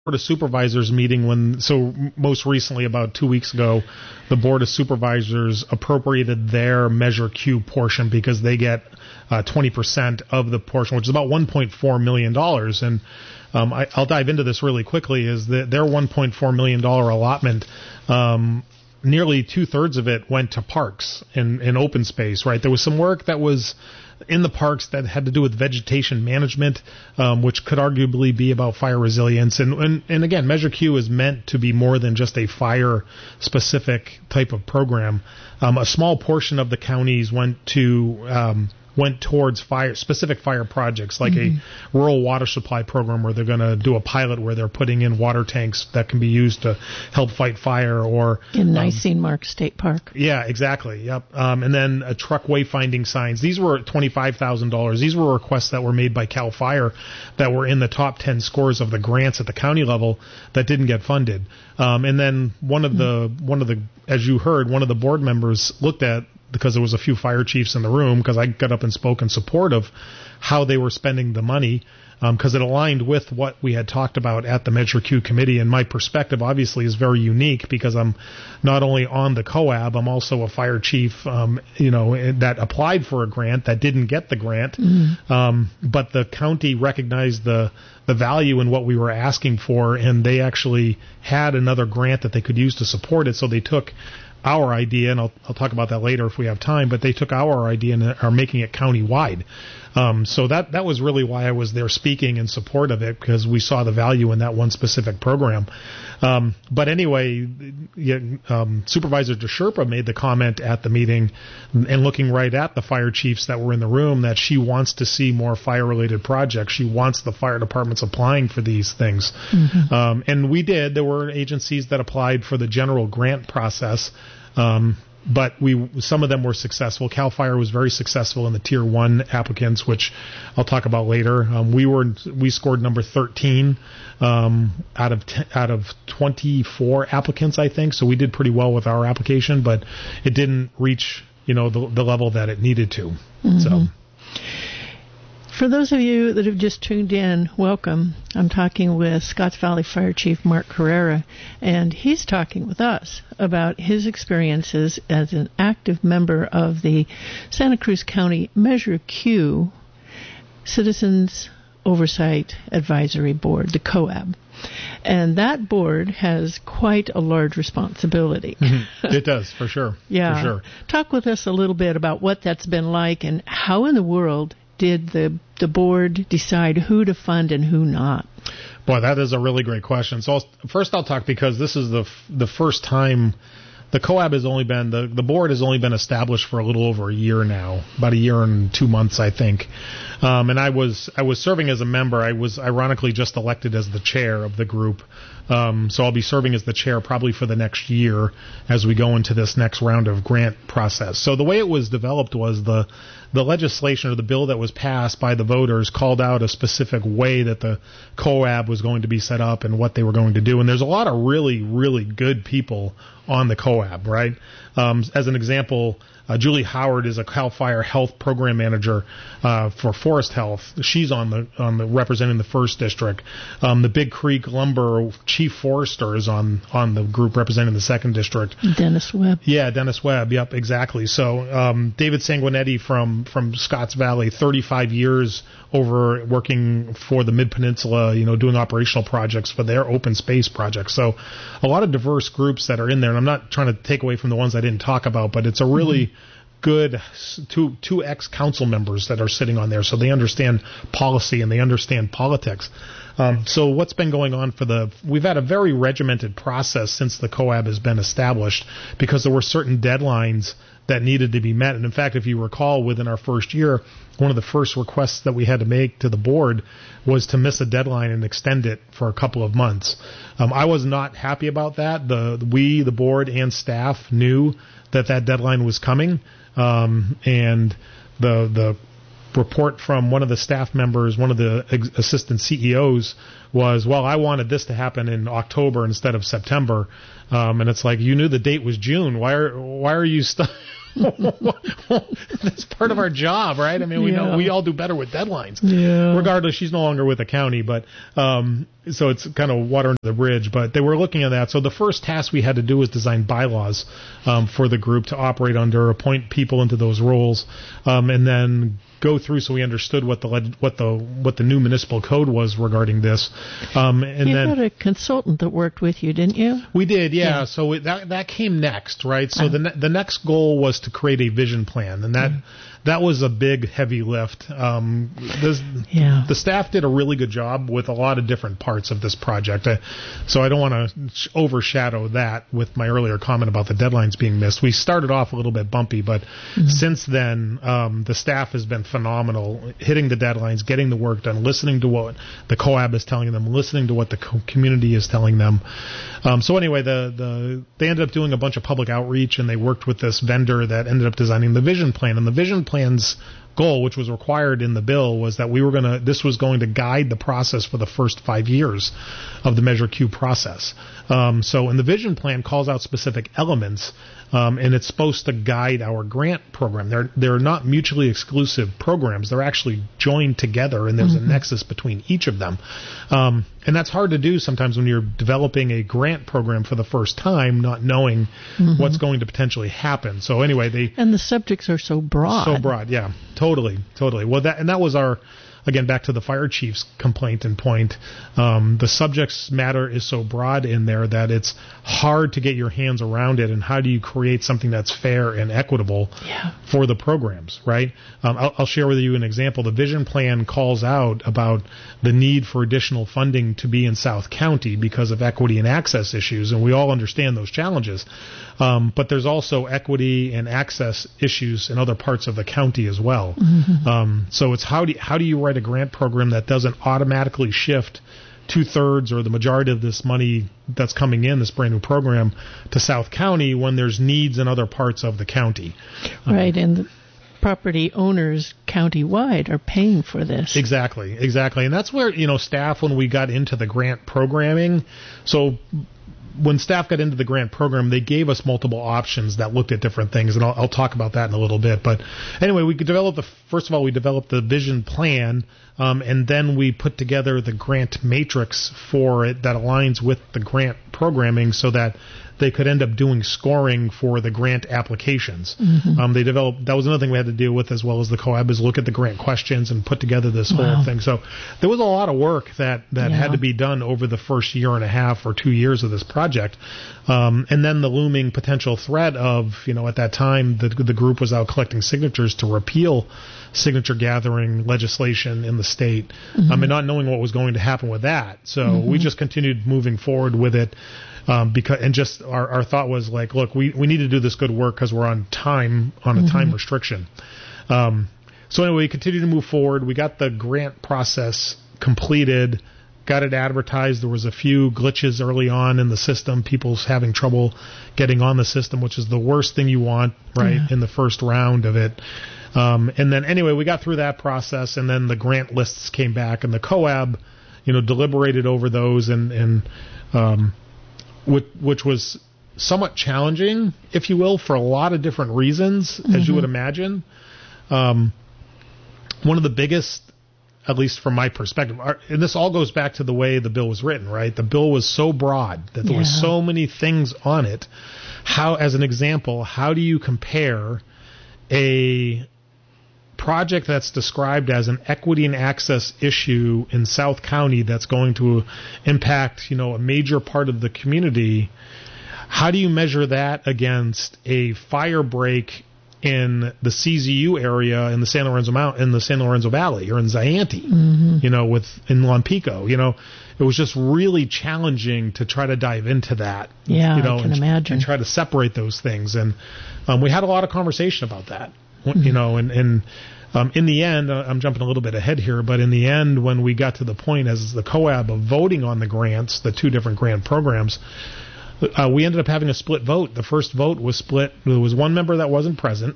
Board of Supervisors meeting most recently about 2 weeks ago, the Board of Supervisors appropriated their Measure Q portion because they get 20% of the portion, which is about $1.4 million. And I'll dive into this really quickly, is that their $1.4 million allotment, nearly 2/3 of it went to parks and open space, right? There was some work that was in the parks that had to do with vegetation management, which could arguably be about fire resilience. And again, Measure Q is meant to be more than just a fire-specific type of program. A small portion of the counties went towards specific fire projects, like a rural water supply program where they're going to do a pilot where they're putting in water tanks that can be used to help fight fire, or in Nisene Mark State Park. Yeah, exactly. Yep. And then truck wayfinding signs. These were $25,000. These were requests that were made by CAL FIRE that were in the top 10 scores of the grants at the county level that didn't get funded. And then one of the, as you heard, one of the board members looked at, because there was a few fire chiefs in the room, because I got up and spoke in support of how they were spending the money, because it aligned with what we had talked about at the Measure Q committee. And my perspective obviously is very unique because I'm not only on the COAB, I'm also a fire chief, that applied for a grant that didn't get the grant. But the county recognized the value in what we were asking for, and they actually had another grant that they could use to support it. So they took our idea, and I'll talk about that later if we have time, but they took our idea and are making it county-wide. So that was really why I was there speaking in support of it, because we saw the value in that one specific program. But anyway, Supervisor DeSherpa made the comment at the meeting, and looking right at the fire chiefs that were in the room, that she wants to see more fire-related projects. She wants the fire departments applying for these things. And we did. There were agencies that applied for the general grant process. But some of them were successful. CAL FIRE was very successful in the Tier 1 applicants, which I'll talk about later. We scored number 13 out of 24 applicants, I think. So we did pretty well with our application, but it didn't reach the level that it needed to. So. For those of you that have just tuned in, welcome. I'm talking with Scotts Valley Fire Chief Mark Carrera, and he's talking with us about his experiences as an active member of the Santa Cruz County Measure Q Citizens Oversight Advisory Board, the COAB. And that board has quite a large responsibility. It does, for sure. Yeah. For sure. Talk with us a little bit about what that's been like, and how in the world did the board decide who to fund and who not? Boy, that is a really great question. So first I'll talk, because this is the first time the COAB has only been, the board has only been established for a little over a year now, about a year and 2 months, I think. And I was serving as a member. I was ironically just elected as the chair of the group. So I'll be serving as the chair probably for the next year as we go into this next round of grant process. So the way it was developed was the legislation, or the bill that was passed by the voters, called out a specific way that the COAB was going to be set up and what they were going to do. And there's a lot of really, really good people on the COAB, right? As an example, Julie Howard is a CAL FIRE Health Program Manager for Forest Health. She's on the representing the 1st District. The Big Creek Lumber Chief Forester is on the group representing the 2nd District. Dennis Webb. Yeah, Dennis Webb. Yep, exactly. So David Sanguinetti from Scotts Valley, 35 years over working for the Mid-Peninsula, doing operational projects for their open space projects. So a lot of diverse groups that are in there, and I'm not trying to take away from the ones I didn't talk about, but it's a really good two ex-council members that are sitting on there, so they understand policy and they understand politics. So what's been going on we've had a very regimented process since the COAB has been established, because there were certain deadlines that needed to be met. And in fact, if you recall, within our first year, one of the first requests that we had to make to the board was to miss a deadline and extend it for a couple of months. I was not happy about that. The board and staff knew that deadline was coming. And the report from one of the staff members, one of the assistant CEOs, was, well, I wanted this to happen in October instead of September. And it's like, you knew the date was June. Why are you That's part of our job, right? I mean, we know we all do better with deadlines. Yeah. Regardless, she's no longer with the county, but so it's kind of water under the bridge. But they were looking at that. So the first task we had to do was design bylaws for the group to operate under, appoint people into those roles, and then go through so we understood what the new municipal code was regarding this. And you had a consultant that worked with you, didn't you? We did, yeah. So that came next, right? So the next goal was to create a vision plan, and that was a big, heavy lift. The staff did a really good job with a lot of different parts of this project. So I don't want to overshadow that with my earlier comment about the deadlines being missed. We started off a little bit bumpy, but since then, the staff has been phenomenal, hitting the deadlines, getting the work done, listening to what the COAB is telling them, listening to what the community is telling them. So anyway, they ended up doing a bunch of public outreach, and they worked with this vendor that ended up designing the vision plan. And the vision plan's goal, which was required in the bill, was that this was going to guide the process for the first 5 years of the Measure Q process. So in the vision plan calls out specific elements, and it's supposed to guide our grant program. They're not mutually exclusive programs. They're actually joined together, and there's a nexus between each of them. And that's hard to do sometimes when you're developing a grant program for the first time, not knowing what's going to potentially happen. So anyway, and the subjects are so broad. So broad, yeah, totally. Well, that was our. Again, back to the fire chief's complaint and point, the subject's matter is so broad in there that it's hard to get your hands around it, and how do you create something that's fair and equitable for the programs, right? I'll share with you an example. The vision plan calls out about the need for additional funding to be in South County because of equity and access issues, and we all understand those challenges. But there's also equity and access issues in other parts of the county as well. So it's how do you write a grant program that doesn't automatically shift 2/3 or the majority of this money that's coming in, this brand new program, to South County when there's needs in other parts of the county. Right, and the property owners countywide are paying for this. Exactly. And that's where, staff, when we got into the grant programming, so when staff got into the grant program, they gave us multiple options that looked at different things, and I'll talk about that in a little bit. But anyway, we developed the vision plan, and then we put together the grant matrix for it that aligns with the grant programming so that they could end up doing scoring for the grant applications. They developed, that was another thing we had to deal with, as well as the COAB, is look at the grant questions and put together this whole thing. So there was a lot of work that had to be done over the first year and a half or 2 years of this project. And then the looming potential threat of, at that time, the group was out collecting signatures to repeal signature gathering legislation in the state, and not knowing what was going to happen with that. So we just continued moving forward with it. Because our thought was like, look, we need to do this good work because we're on a time restriction. So anyway, we continued to move forward. We got the grant process completed, got it advertised. There was a few glitches early on in the system, people's having trouble getting on the system, which is the worst thing you want, right, in the first round of it. And then anyway, we got through that process, and then the grant lists came back, and the COAB, deliberated over those, and which was somewhat challenging, if you will, for a lot of different reasons, as you would imagine. One of the biggest, at least from my perspective, and this all goes back to the way the bill was written, right? The bill was so broad that there were so many things on it. As an example, how do you compare a project that's described as an equity and access issue in South County that's going to impact, a major part of the community? How do you measure that against a fire break in the CZU area in the San Lorenzo Valley, or in Zianti, in Lompico? It was just really challenging to try to dive into that. Yeah, I can imagine. And try to separate those things. And we had a lot of conversation about that. In the end, I'm jumping a little bit ahead here, but in the end, when we got to the point as the COAB of voting on the grants, the two different grant programs, we ended up having a split vote. The first vote was split. There was one member that wasn't present.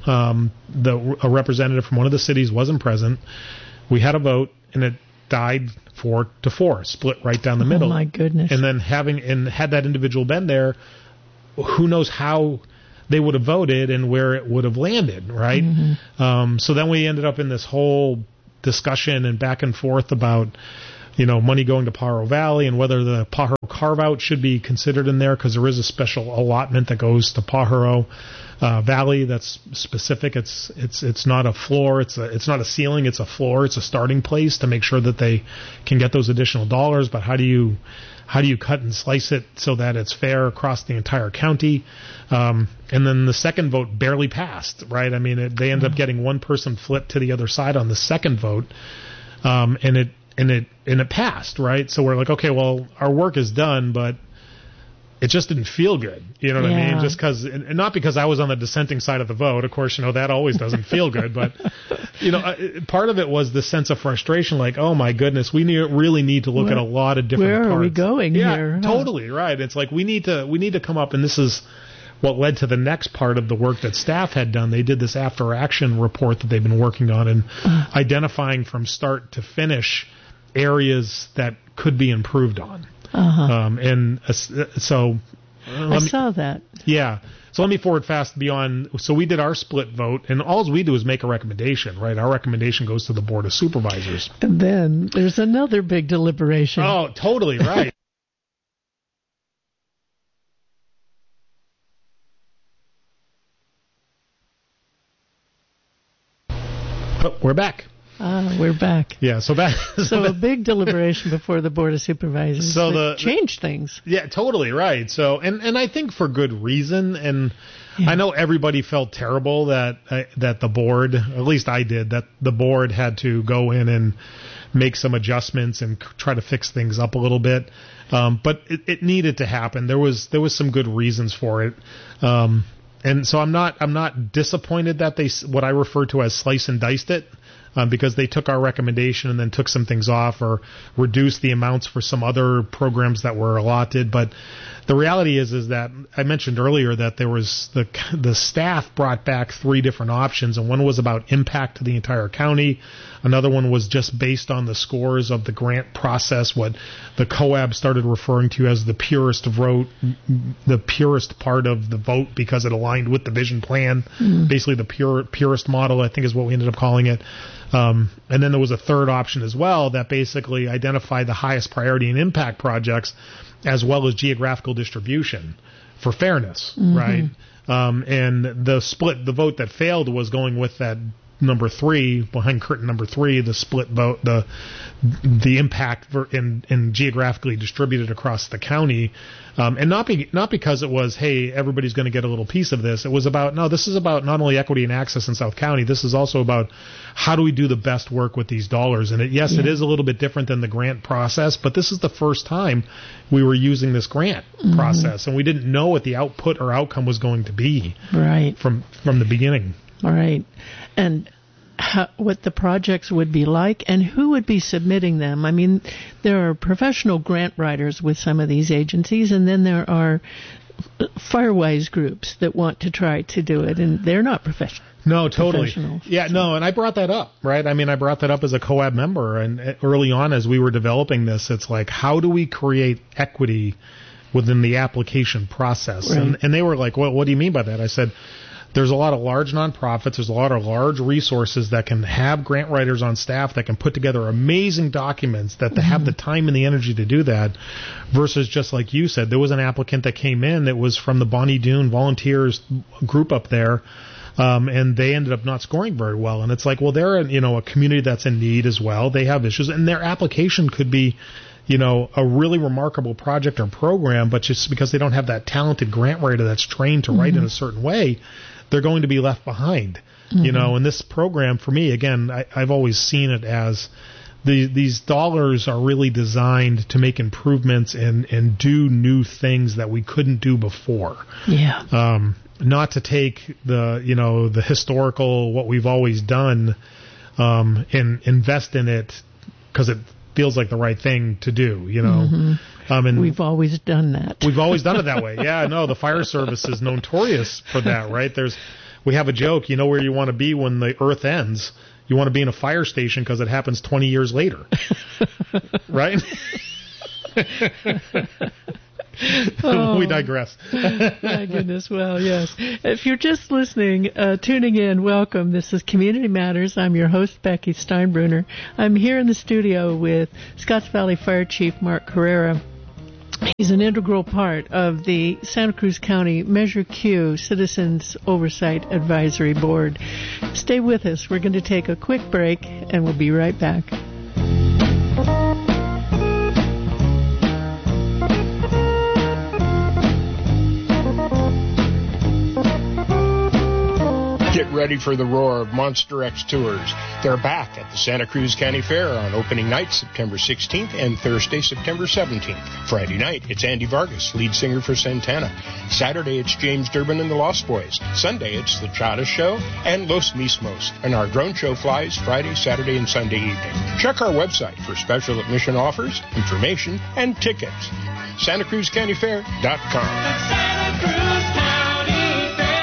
A representative from one of the cities wasn't present. We had a vote, and it died 4-4, split right down the middle. Oh my goodness! And then had that individual been there, who knows how they would have voted and where it would have landed, right? So then we ended up in this whole discussion and back and forth about, money going to Pajaro Valley and whether the Pajaro carve-out should be considered in there, because there is a special allotment that goes to Pajaro Valley that's specific. It's not a floor, it's not a ceiling, it's a floor. It's a starting place to make sure that they can get those additional dollars. But how do you cut and slice it so that it's fair across the entire county? And then the second vote barely passed, right? I mean, they ended up getting one person flipped to the other side on the second vote, and it passed, right? So we're like, okay, well, our work is done, but it just didn't feel good. You know what I mean? Just because, and not because I was on the dissenting side of the vote. Of course, that always doesn't feel good. But, part of it was the sense of frustration, like, oh my goodness, we really need to look at a lot of different parts. Where are we going here? Yeah, totally, right. It's like we need to come up, and this is what led to the next part of the work that staff had done. They did this after action report that they've been working on and identifying from start to finish areas that could be improved on. So I saw that. Yeah. So let me forward fast beyond. So we did our split vote, and all we do is make a recommendation, right? Our recommendation goes to the Board of Supervisors. And then there's another big deliberation. Oh, totally right. Oh, we're back. We're back. Yeah, so a big deliberation before the Board of Supervisors. So changed things. Yeah, totally right. So, and I think for good reason. And I know everybody felt terrible that the board, at least I did, that the board had to go in and make some adjustments and try to fix things up a little bit. But it needed to happen. There was some good reasons for it. And so I'm not disappointed that they, what I refer to as slice and diced it. Because they took our recommendation and then took some things off or reduced the amounts for some other programs that were allotted. But the reality is that I mentioned earlier that there was the staff brought back 3 different options, and one was about impact to the entire county. Another one was just based on the scores of the grant process, what the COAB started referring to as the purest vote, the purest part of the vote because it aligned with the vision plan. Basically the purest model, I think is what we ended up calling it. And then there was a third option as well that basically identified the highest priority and impact projects as well as geographical distribution for fairness, right? And the vote that failed was going with that number 3, behind curtain number 3, the split vote, the impact in geographically distributed across the county, and not because it was, hey, everybody's going to get a little piece of this. It was about, no, this is about not only equity and access in South County. This is also about how do we do the best work with these dollars. And it is a little bit different than the grant process, but this is the first time we were using this grant process, and we didn't know what the output or outcome was going to be from the beginning. All right. And what the projects would be like and who would be submitting them. I mean, there are professional grant writers with some of these agencies, and then there are Firewise groups that want to try to do it, and they're not professional. No, totally. Yeah, no, and I brought that up, right? I mean, I brought that up as a COAB member, and early on as we were developing this, it's like, how do we create equity within the application process? Right. And they were like, well, what do you mean by that? I said, there's a lot of large nonprofits, there's a lot of large resources that can have grant writers on staff that can put together amazing documents that they have the time and the energy to do that, versus just like you said, there was an applicant that came in that was from the Bonnie Doon Volunteers group up there, and they ended up not scoring very well. And it's like, well, they're a community that's in need as well. They have issues, and their application could be a really remarkable project or program, but just because they don't have that talented grant writer that's trained to write in a certain way, they're going to be left behind. And this program, for me, again, I've always seen it as these dollars are really designed to make improvements and do new things that we couldn't do before. Yeah. Not to take the historical, what we've always done, and invest in it because it feels like the right thing to do, and we've always done that. We've always done it that way. Yeah, no, the fire service is notorious for that, right? We have a joke, where you want to be when the earth ends. You want to be in a fire station because it happens 20 years later. Right? We digress. My goodness. Well, yes. If you're just listening, tuning in, welcome. This is Community Matters. I'm your host, Becky Steinbruner. I'm here in the studio with Scotts Valley Fire Chief Mark Carrera. He's an integral part of the Santa Cruz County Measure Q Citizens Oversight Advisory Board. Stay with us. We're going to take a quick break, and we'll be right back. Get ready for the roar of Monster X Tours. They're back at the Santa Cruz County Fair on opening night, September 16th, and Thursday, September 17th. Friday night, it's Andy Vargas, lead singer for Santana. Saturday, it's James Durbin and the Lost Boys. Sunday, it's the Chata Show and Los Mismos. And our drone show flies Friday, Saturday, and Sunday evening. Check our website for special admission offers, information, and tickets. SantaCruzCountyFair.com. Santa Cruz County Fair.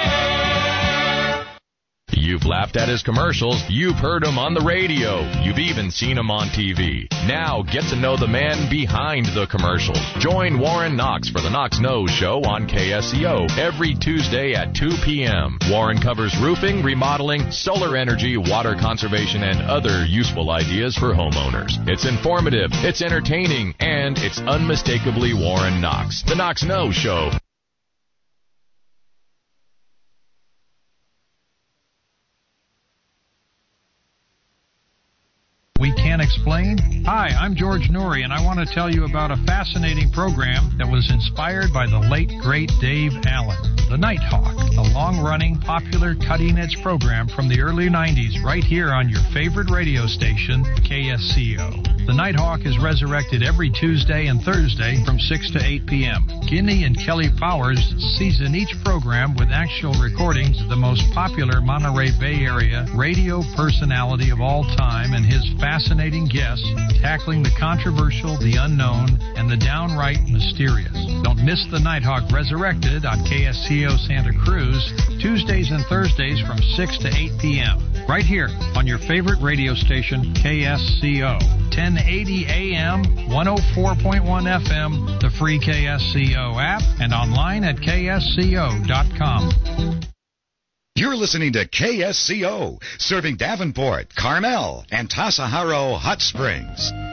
You've laughed at his commercials. You've heard him on the radio. You've even seen him on TV. Now get to know the man behind the commercials. Join Warren Knox for the Knox Knows Show on KSCO every Tuesday at 2 p.m. Warren covers roofing, remodeling, solar energy, water conservation, and other useful ideas for homeowners. It's informative, it's entertaining, and it's unmistakably Warren Knox. The Knox Knows Show. We Can't Explain? Hi, I'm George Norrie, and I want to tell you about a fascinating program that was inspired by the late, great Dave Allen. The Nighthawk, a long-running, popular, cutting-edge program from the early 90s right here on your favorite radio station, KSCO. The Nighthawk is resurrected every Tuesday and Thursday from 6 to 8 p.m. Guinea and Kelly Powers season each program with actual recordings of the most popular Monterey Bay Area radio personality of all time and his fascinating guests tackling the controversial, the unknown, and the downright mysterious. Don't miss the Nighthawk Resurrected on KSCO Santa Cruz, Tuesdays and Thursdays from 6 to 8 p.m. Right here on your favorite radio station, KSCO. 1080 AM, 104.1 FM, the free KSCO app, and online at KSCO.com. You're listening to KSCO, serving Davenport, Carmel, and Tassajaro Hot Springs.